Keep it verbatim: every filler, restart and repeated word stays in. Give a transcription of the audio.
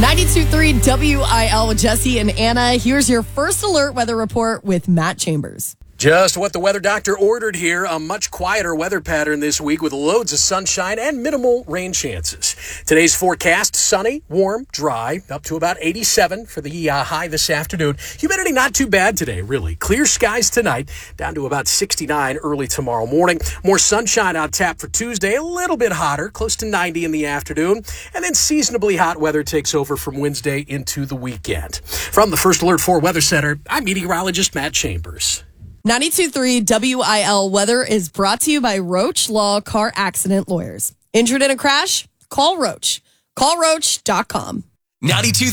ninety-two point three W I L with Jesse and Anna. Here's your first alert weather report with Matt Chambers. Just what the weather doctor ordered here, a much quieter weather pattern this week with loads of sunshine and minimal rain chances. Today's forecast, sunny, warm, dry, up to about eighty-seven for the uh, high this afternoon. Humidity not too bad today, really. Clear skies tonight, down to about sixty-nine early tomorrow morning. More sunshine on tap for Tuesday, a little bit hotter, close to ninety in the afternoon. And then seasonably hot weather takes over from Wednesday into the weekend. From the First Alert four Weather Center, I'm meteorologist Matt Chambers. ninety-two point three W I L weather is brought to you by Roach Law Car Accident Lawyers. Injured in a crash? Call Roach. call roach dot com. ninety-two